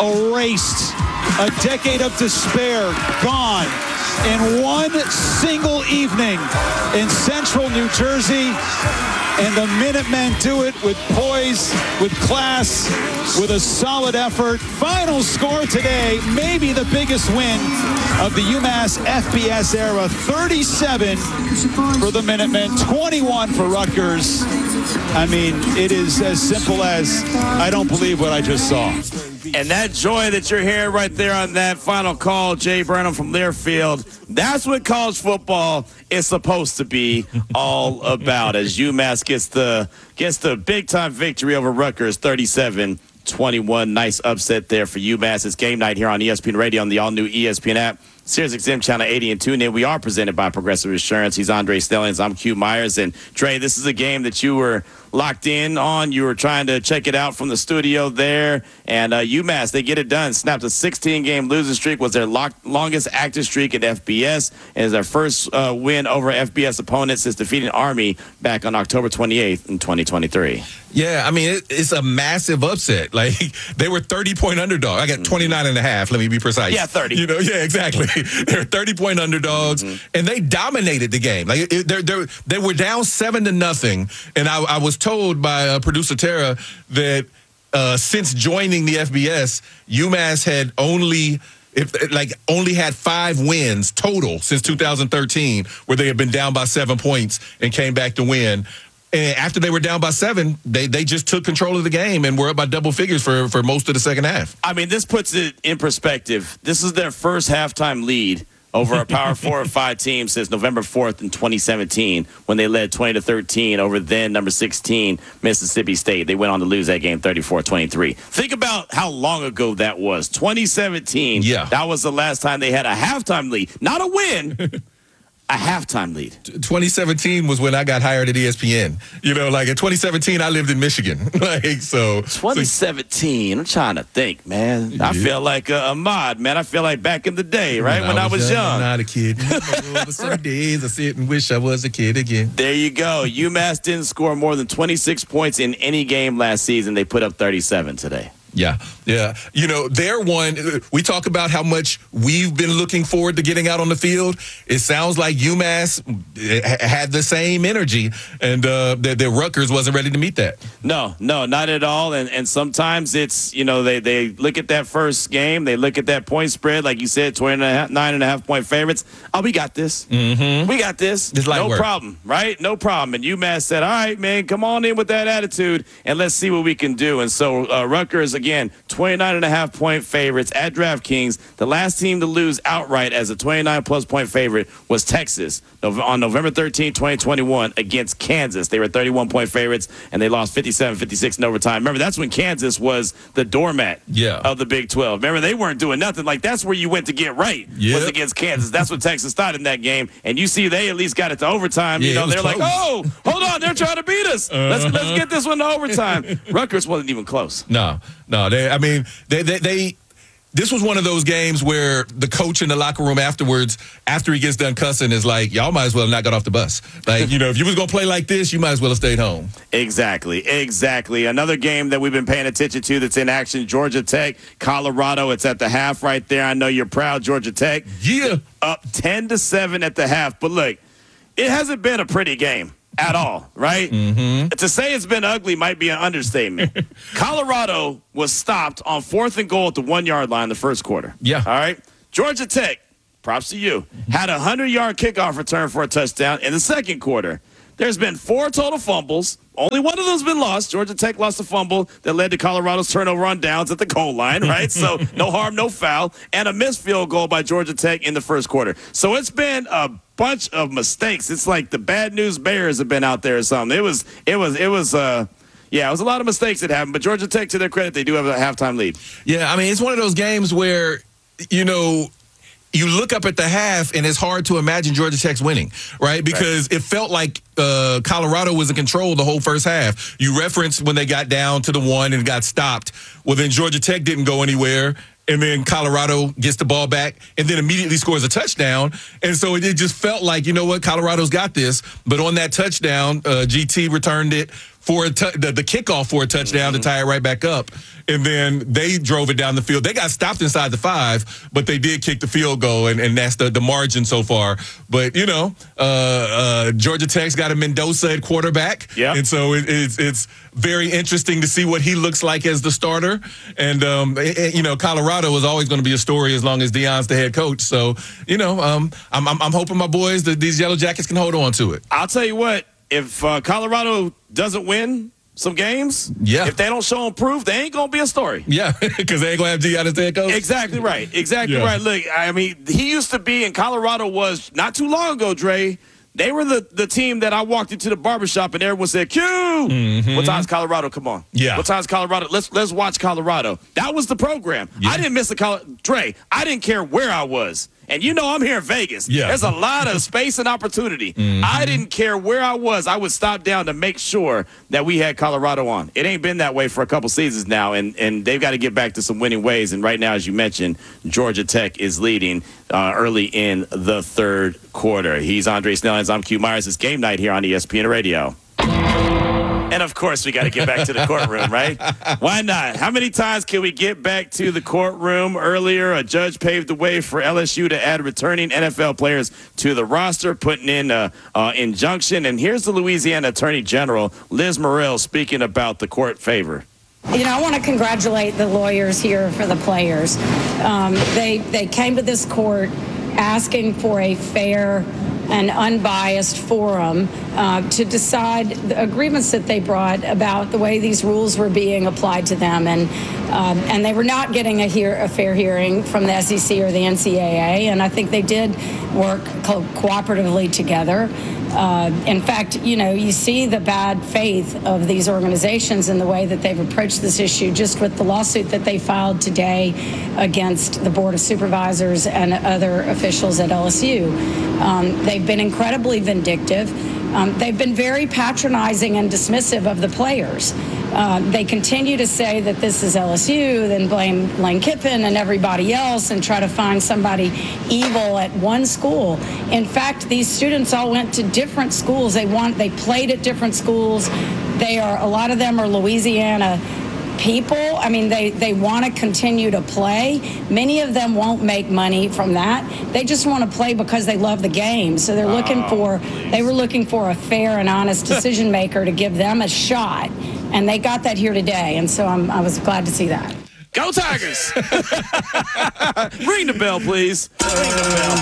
erased. A decade of despair gone in one single evening in central New Jersey. And the Minutemen do it with poise, with class, with a solid effort. Final score today, maybe the biggest win of the UMass FBS era. 37 for the Minutemen, 21 for Rutgers. I mean, it is as simple as, I don't believe what I just saw. And that joy that you're hearing right there on that final call, Jay Burnham from Learfield, that's what college football is supposed to be all about, as UMass gets the big-time victory over Rutgers, 37-21. Nice upset there for UMass. It's game night here on ESPN Radio on the all-new ESPN app. SiriusXM Channel 80 and tune in. We are presented by Progressive Insurance. He's Andre Stellings. I'm Q Myers. And, Trey, this is a game that you were locked in on. You were trying to check it out from the studio there. And UMass, they get it done. Snapped a 16-game losing streak. Was their longest active streak at FBS. And is their first win over FBS opponents since defeating Army back on October 28th in 2023. Yeah, I mean, it's a massive upset. Like, they were 30-point underdog. I got 29.5, let me be precise. Yeah, 30. Yeah, exactly. They're 30-point underdogs, and they dominated the game. Like, they were down 7-0, and I was told by producer Tara that since joining the FBS, UMass had only had 5 wins total since 2013, where they had been down by 7 points and came back to win. And after they were down by 7, they just took control of the game and were up by double figures for most of the second half. I mean, this puts it in perspective. This is their first halftime lead over a Power 4 or 5 team since November 4th in 2017, when they led 20-13 over then number 16 Mississippi State. They went on to lose that game 34-23. Think about how long ago that was. 2017. Yeah. That was the last time they had a halftime lead. Not a win. A halftime lead. 2017 was when I got hired at ESPN. Like in 2017, I lived in Michigan. 2017. I'm trying to think, man. Yeah. I feel like Ahmad, man. I feel like back in the day, right? When I was young. I'm not a kid. Some days I sit and wish I was a kid again. There you go. UMass didn't score more than 26 points in any game last season. They put up 37 today. Yeah. They're one. We talk about how much we've been looking forward to getting out on the field. It sounds like UMass had the same energy, and that Rutgers wasn't ready to meet that. No, not at all. And sometimes it's, they look at that first game, they look at that point spread, like you said, 29.5-point favorites. Oh, we got this. Mm-hmm. We got this. No problem, right? No problem. And UMass said, all right, man, come on in with that attitude, and let's see what we can do. And so Rutgers, again, 29.5-point favorites at DraftKings. The last team to lose outright as a 29-plus point favorite was Texas on November 13, 2021 against Kansas. They were 31-point favorites, and they lost 57-56 in overtime. Remember, that's when Kansas was the doormat of the Big 12. Remember, they weren't doing nothing. Like, that's where you went to get right, was against Kansas. That's what Texas thought in that game. And you see they at least got it to overtime. They're close. Like, oh, hold on, they're trying to beat us. Let's get this one to overtime. Rutgers wasn't even close. No, this was one of those games where the coach in the locker room afterwards, after he gets done cussing, is like, y'all might as well have not got off the bus. Like, if you was going to play like this, you might as well have stayed home. Exactly. Another game that we've been paying attention to that's in action, Georgia Tech, Colorado. It's at the half right there. I know you're proud, Georgia Tech. Yeah. Up 10-7 at the half. But look, it hasn't been a pretty game at all, right? Mm-hmm. To say it's been ugly might be an understatement. Colorado was stopped on 4th and goal at the 1-yard line in the first quarter. Yeah. All right? Georgia Tech, props to you, had a 100-yard kickoff return for a touchdown in the second quarter. There's been 4 total fumbles. Only one of them's been lost. Georgia Tech lost a fumble that led to Colorado's turnover on downs at the goal line, right? So no harm, no foul. And a missed field goal by Georgia Tech in the first quarter. So it's been a bunch of mistakes. It's like the bad news bears have been out there or something. It was a lot of mistakes that happened. But Georgia Tech, to their credit, they do have a halftime lead. Yeah, I mean, it's one of those games where, you look up at the half, and it's hard to imagine Georgia Tech's winning, right? Because it felt like Colorado was in control the whole first half. You referenced when they got down to the 1 and got stopped. Well, then Georgia Tech didn't go anywhere, and then Colorado gets the ball back and then immediately scores a touchdown. And so it just felt like, Colorado's got this. But on that touchdown, GT returned it for the kickoff for a touchdown to tie it right back up. And then they drove it down the field. They got stopped inside the 5, but they did kick the field goal, and that's the margin so far. But, Georgia Tech's got a Mendoza at quarterback. Yeah. And so it's very interesting to see what he looks like as the starter. And, Colorado is always going to be a story as long as Deion's the head coach. So, I'm hoping my boys, these Yellow Jackets, can hold on to it. I'll tell you what, if Colorado doesn't win some games, if they don't show proof, they ain't going to be a story. Yeah, because they ain't going to have Deion as head coach. Exactly right. Right. Look, I mean, he used to be in Colorado was not too long ago, Dre. They were the team that I walked into the barbershop and everyone said, Q! Mm-hmm. What time's Colorado? Come on. Yeah. What time's Colorado? Let's watch Colorado. That was the program. Yeah. I didn't miss Dre, I didn't care where I was. And I'm here in Vegas. Yeah. There's a lot of space and opportunity. Mm-hmm. I didn't care where I was. I would stop down to make sure that we had Colorado on. It ain't been that way for a couple seasons now, and they've got to get back to some winning ways. And right now, as you mentioned, Georgia Tech is leading early in the third quarter. He's Andre Snellings. I'm Q Myers. It's game night here on ESPN Radio. And, of course, we got to get back to the courtroom, right? Why not? How many times can we get back to the courtroom? Earlier, a judge paved the way for LSU to add returning NFL players to the roster, putting in an injunction. And here's the Louisiana Attorney General, Liz Murrill, speaking about the court favor. I want to congratulate the lawyers here for the players. They came to this court asking for a fair and unbiased forum to decide the agreements that they brought about the way these rules were being applied to them. And they were not getting a fair hearing from the SEC or the NCAA. And I think they did work cooperatively together. In fact, you see the bad faith of these organizations in the way that they've approached this issue just with the lawsuit that they filed today against the Board of Supervisors and other officials at LSU. They've been incredibly vindictive. They've been very patronizing and dismissive of the players. They continue to say that this is LSU, then blame Lane Kiffin and everybody else and try to find somebody evil at one school. In fact, these students all went to different schools. They played at different schools. A lot of them are Louisiana people. I mean, they want to continue to play. Many of them won't make money from that. They just want to play because they love the game. So they were looking for a fair and honest decision maker to give them a shot. And they got that here today. And so I was glad to see that. Go Tigers! Ring the bell, please. Ring the bell.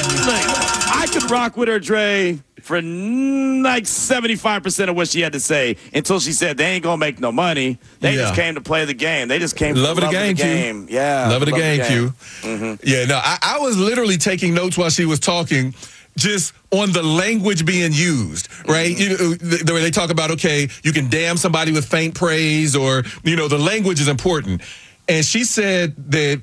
I could rock with her, Dre, for like 75% of what she had to say until she said they ain't going to make no money. They just came to play the game. They just came to love the game. Q. Yeah. Love the game, Q. Mm-hmm. Yeah, no, I was literally taking notes while she was talking, just on the language being used, right? Mm-hmm. They talk about, okay, you can damn somebody with faint praise, or, the language is important. And she said that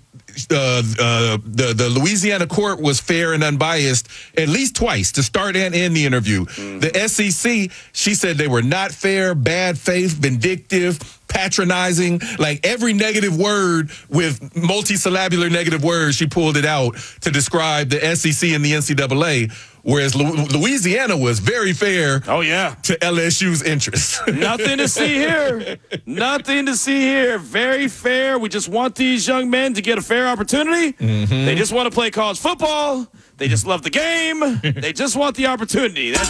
the Louisiana court was fair and unbiased at least twice, to start and end the interview. Mm-hmm. The SEC, she said they were not fair, bad faith, vindictive, patronizing, like every negative word with multisyllabular negative words, she pulled it out to describe the SEC and the NCAA, whereas Louisiana was very fair to LSU's interests. Nothing to see here. Nothing to see here. Very fair. We just want these young men to get a fair opportunity. Mm-hmm. They just want to play college football. They just love the game. They just want the opportunity. That's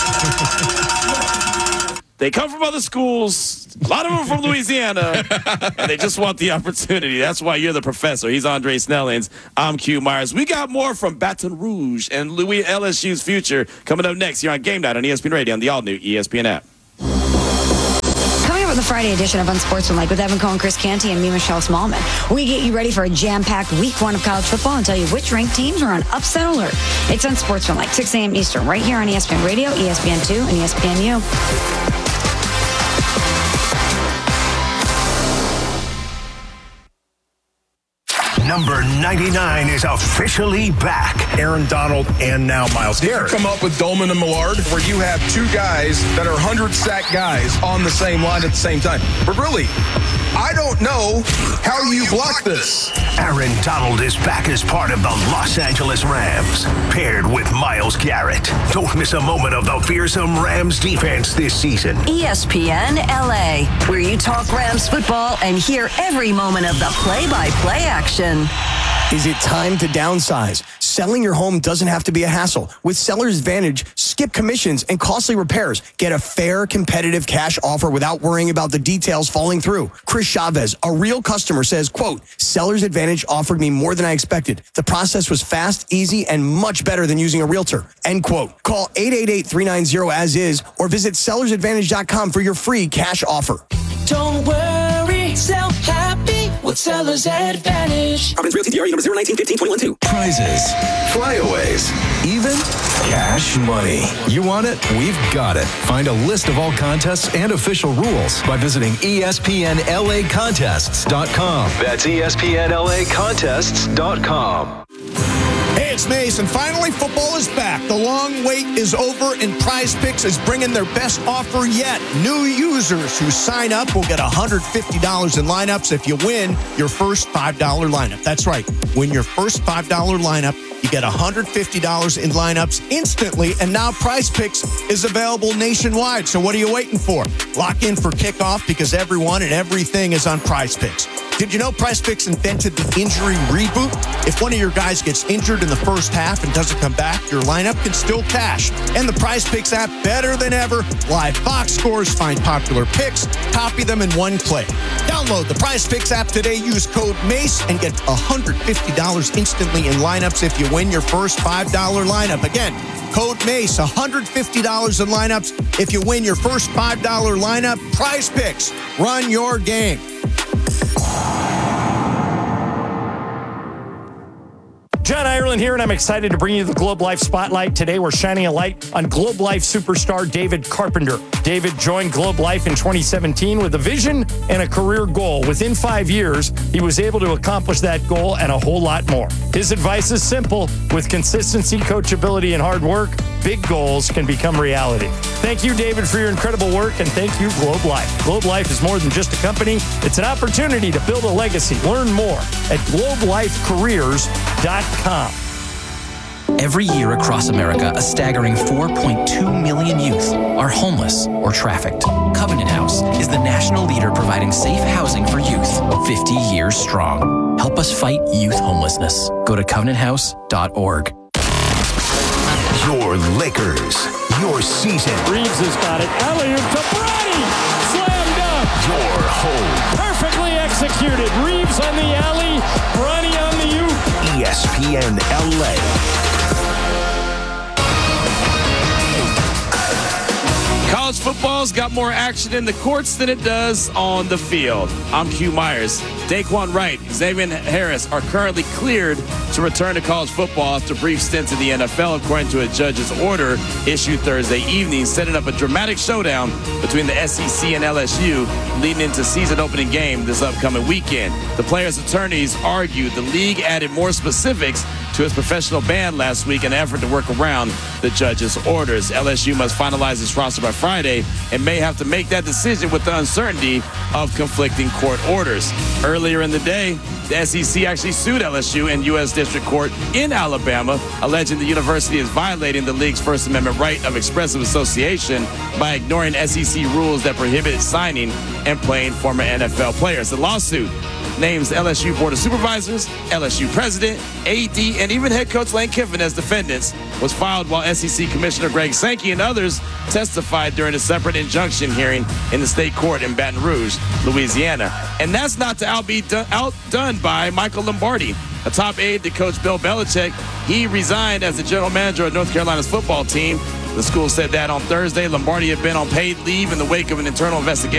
it. They come from other schools. A lot of them are from Louisiana, and they just want the opportunity. That's why you're the professor. He's Andre Snellings. I'm Q Myers. We got more from Baton Rouge and LSU's future coming up next here on Game Night on ESPN Radio on the all-new ESPN app. Coming up on the Friday edition of Unsportsmanlike with Evan Cohen, Chris Canty, and me, Michelle Smallman. We get you ready for a jam-packed week 1 of college football and tell you which ranked teams are on upset alert. It's Unsportsmanlike, 6 a.m. Eastern, right here on ESPN Radio, ESPN2, and ESPNU. Number 99 is officially back. Aaron Donald and now Myles Garrett. Come up with Dolman and Millard, where you have two guys that are 100-sack guys on the same line at the same time. But really, I don't know how you block this. Aaron Donald is back as part of the Los Angeles Rams, paired with Myles Garrett. Don't miss a moment of the fearsome Rams defense this season. ESPN LA, where you talk Rams football and hear every moment of the play-by-play action. Is it time to downsize? Selling your home doesn't have to be a hassle. With Seller's Advantage, skip commissions and costly repairs. Get a fair, competitive cash offer without worrying about the details falling through. Chris Chavez, a real customer, says, quote, Seller's Advantage offered me more than I expected. The process was fast, easy, and much better than using a realtor. End quote. Call 888-390-AS-IS or visit sellersadvantage.com for your free cash offer. Don't worry, sell happy with Seller's Advantage. Providence Realty DRE number 019152112. Prizes, flyaways, even cash money. You want it? We've got it. Find a list of all contests and official rules by visiting ESPNLAcontests.com. That's ESPNLAcontests.com. Hey, it's Mason. Finally, football is back. The long wait is over, and Prize Picks is bringing their best offer yet. New users who sign up will get $150 in lineups if you win your first $5 lineup. That's right. Win your first $5 lineup, you get $150 in lineups instantly, and now Prize Picks is available nationwide. So what are you waiting for? Lock in for kickoff because everyone and everything is on Prize Picks. Did you know Prize Picks invented the injury reboot? If one of your guys gets injured in the first half and doesn't come back, your lineup can still cash. And the Prize Picks app, better than ever. Live box scores, find popular picks, copy them in one click. Download the Prize Picks app today. Use code MACE and get $150 instantly in lineups if you win your first $5 lineup. Again, code MACE, $150 in lineups if you win your first $5 lineup. Prize Picks, run your game. John Ireland here, and I'm excited to bring you the Globe Life Spotlight. Today, we're shining a light on Globe Life superstar David Carpenter. David joined Globe Life in 2017 with a vision and a career goal. Within 5 years, he was able to accomplish that goal and a whole lot more. His advice is simple. With consistency, coachability, and hard work, big goals can become reality. Thank you, David, for your incredible work, and thank you, Globe Life. Globe Life is more than just a company. It's an opportunity to build a legacy. Learn more at globelifecareers.com. Every year across America, a staggering 4.2 million youth are homeless or trafficked. Covenant House is the national leader providing safe housing for youth, 50 years strong. Help us fight youth homelessness. Go to covenanthouse.org. Your Lakers, your season. Reeves has got it. Alley-oop to Bronny. Slam dunk. Your home. Perfectly executed. Reeves on the alley. Bronny on the oop. ESPN LA. College football's got more action in the courts than it does on the field. I'm Q Myers. Daquan Wright, Xavier Harris are currently cleared to return to college football after brief stints in the NFL, according to a judge's order issued Thursday evening, setting up a dramatic showdown between the SEC and LSU leading into season-opening game this upcoming weekend. The players' attorneys argued the league added more specifics to its professional ban last week in an effort to work around the judge's orders. LSU must finalize its roster by Friday and may have to make that decision with the uncertainty of conflicting court orders. Earlier in the day, the SEC actually sued LSU in U.S. District Court in Alabama, alleging the university is violating the league's First Amendment right of expressive association by ignoring SEC rules that prohibit signing and playing former NFL players. The lawsuit names LSU Board of Supervisors, LSU President, AD, and even head coach Lane Kiffin as defendants, was filed while SEC Commissioner Greg Sankey and others testified during a separate injunction hearing in the state court in Baton Rouge, Louisiana. And that's not to outdone by Michael Lombardi, a top aide to Coach Bill Belichick. He resigned as the general manager of North Carolina's football team. The school said that on Thursday. Lombardi had been on paid leave in the wake of an internal investigation